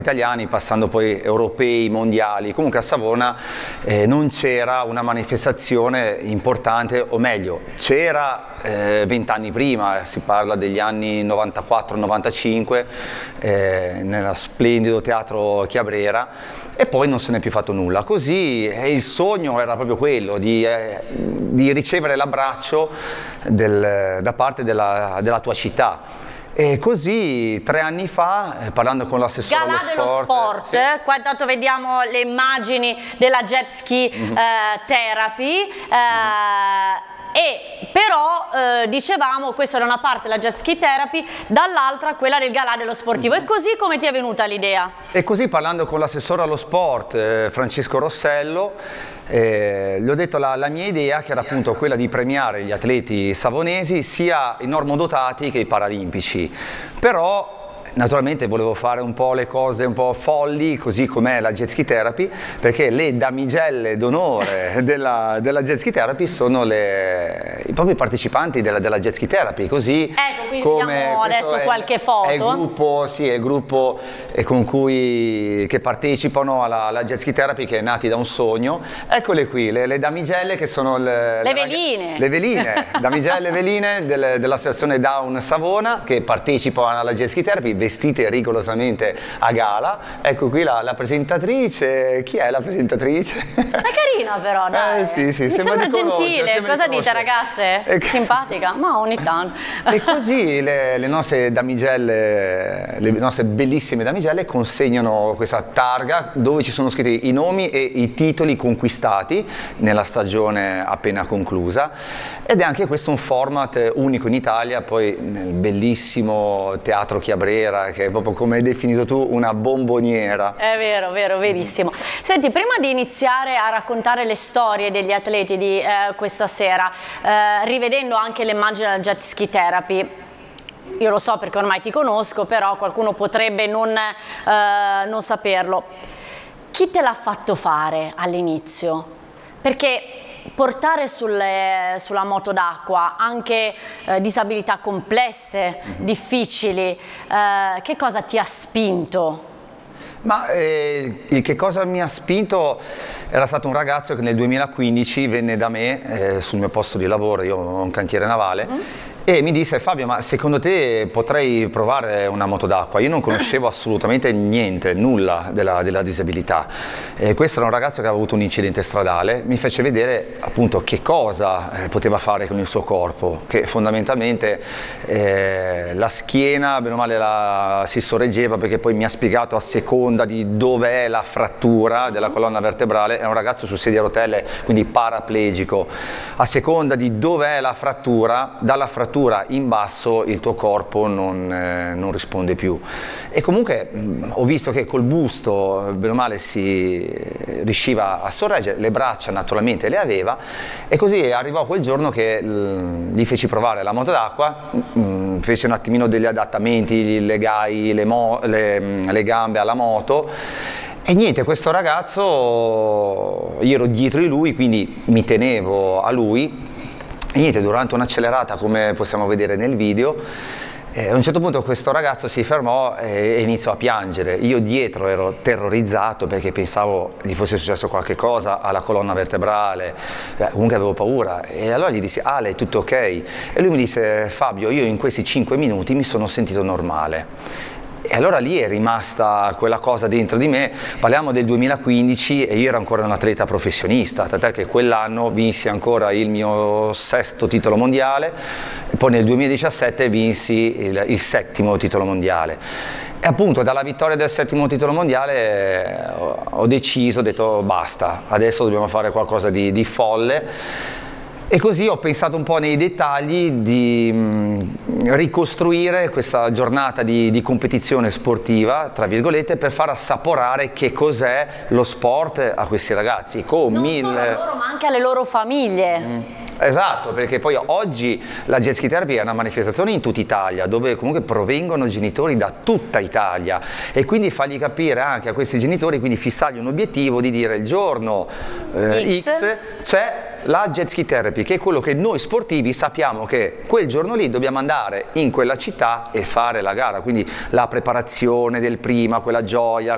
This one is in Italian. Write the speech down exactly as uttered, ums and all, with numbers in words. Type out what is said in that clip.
italiani, passando poi europei, mondiali. Comunque a Savona eh, non c'era una manifestazione importante, o meglio, c'era vent'anni eh, prima, si parla degli anni novantaquattro novantacinque, eh, nel splendido teatro Chiabrera, e poi non se n'è più fatto nulla. Così eh, il sogno era proprio quello di, eh, di ricevere l'abbraccio del, da parte della, della tua città. E così tre anni fa, eh, parlando con l'assessore allo sport... Galà dello sport, sì. eh, qua intanto vediamo le immagini della jet ski mm-hmm. eh, therapy, eh, mm-hmm. e però eh, dicevamo questa era una parte la jet ski therapy, dall'altra quella del galà dello sportivo. E così come ti è venuta l'idea? E così parlando con l'assessore allo sport eh, Francesco Rossello, eh, gli ho detto la, la mia idea, che era appunto quella di premiare gli atleti savonesi, sia i normodotati che i paralimpici. Però naturalmente volevo fare un po' le cose un po' folli, così com'è la jet ski therapy, perché le damigelle d'onore della, della jet ski therapy sono le, i propri partecipanti della, della jet ski therapy. Così ecco, quindi come vediamo adesso è, qualche foto. È il gruppo, sì, è il gruppo con cui, che partecipano alla, alla jet ski therapy, che è nati da un sogno. Eccole qui, le, le damigelle che sono le, le veline. Le veline, damigelle veline del, dell'associazione Down Savona, che partecipano alla jet ski therapy, vestite rigorosamente a gala. Ecco qui la, la presentatrice. Chi è la presentatrice? È carina però, dai. Eh, sì, sì, mi sembra, sembra gentile. Sembra cosa dite, ragazze? E... simpatica? Ma ogni tanto. E così le, le nostre damigelle, le nostre bellissime damigelle consegnano questa targa dove ci sono scritti i nomi e i titoli conquistati nella stagione appena conclusa, ed è anche questo un format unico in Italia, poi nel bellissimo teatro Chiabrera, che è proprio, come hai definito tu, una bomboniera. È vero, vero, verissimo. Senti, prima di iniziare a raccontare le storie degli atleti di eh, questa sera, eh, rivedendo anche le immagini della jet ski therapy, io lo so perché ormai ti conosco, però qualcuno potrebbe non, eh, non saperlo. Chi te l'ha fatto fare all'inizio? Perché portare sulle, sulla moto d'acqua anche eh, disabilità complesse, mm-hmm. difficili, eh, che cosa ti ha spinto? Ma eh, il che cosa mi ha spinto era stato un ragazzo che nel duemilaquindici venne da me eh, sul mio posto di lavoro, io ho un cantiere navale, mm. e mi disse: Fabio, ma secondo te potrei provare una moto d'acqua? Io non conoscevo assolutamente niente, nulla della, della disabilità. E questo era un ragazzo che aveva avuto un incidente stradale, mi fece vedere appunto che cosa eh, poteva fare con il suo corpo, che fondamentalmente eh, la schiena bene o male la, si sorreggeva, perché poi mi ha spiegato a seconda di dove è la frattura della colonna vertebrale. È un ragazzo su sedia a rotelle, quindi paraplegico. A seconda di dove è la frattura, dalla frattura in basso il tuo corpo non, eh, non risponde più. E comunque mh, ho visto che col busto bene o male si riusciva a sorreggere, le braccia naturalmente le aveva, e così arrivò quel giorno che l, gli feci provare la moto d'acqua, fece un attimino degli adattamenti, gli legai le, mo, le, le gambe alla moto. E niente, questo ragazzo, io ero dietro di lui, quindi mi tenevo a lui, e niente, durante un'accelerata, come possiamo vedere nel video, eh, a un certo punto questo ragazzo si fermò e, e iniziò a piangere. Io dietro ero terrorizzato perché pensavo gli fosse successo qualche cosa alla colonna vertebrale, eh, comunque avevo paura. E allora gli dissi: Ale, è tutto ok? E lui mi disse: Fabio, io in questi cinque minuti mi sono sentito normale. E allora lì è rimasta quella cosa dentro di me. Parliamo del duemilaquindici e io ero ancora un atleta professionista, tant'è che quell'anno vinsi ancora il mio sesto titolo mondiale, e poi nel duemiladiciassette vinsi il, il settimo titolo mondiale. E appunto dalla vittoria del settimo titolo mondiale ho, ho deciso, ho detto basta, adesso dobbiamo fare qualcosa di, di folle. E così ho pensato un po' nei dettagli di mh, ricostruire questa giornata di, di competizione sportiva, tra virgolette, per far assaporare che cos'è lo sport a questi ragazzi. Con non mille... solo a loro, ma anche alle loro famiglie. Mm. Esatto, perché poi oggi la jet ski therapy è una manifestazione in tutta Italia, dove comunque provengono genitori da tutta Italia, e quindi fargli capire anche a questi genitori, quindi fissargli un obiettivo di dire il giorno eh, X, X c'è la jet ski therapy, che è quello che noi sportivi sappiamo che quel giorno lì dobbiamo andare in quella città e fare la gara, quindi la preparazione del prima, quella gioia,